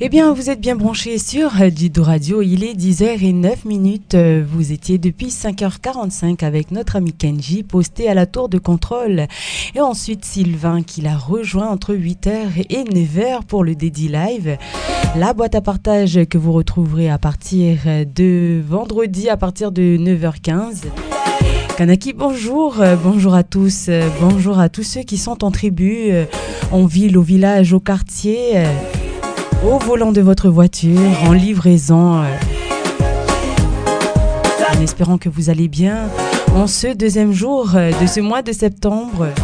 Eh bien, vous êtes bien branchés sur Dido Radio. Il est 10h09. Vous étiez depuis 5h45 avec notre ami Kenji, posté à la tour de contrôle. Et ensuite, Sylvain qui l'a rejoint entre 8h et 9h pour le Dédi Live. La boîte à partage que vous retrouverez à partir de vendredi à partir de 9h15. Kanaki, bonjour, bonjour à tous, bonjour à tous ceux qui sont en tribu, en ville, au village, au quartier, au volant de votre voiture, en livraison, en espérant que vous allez bien en ce deuxième jour de ce mois de septembre.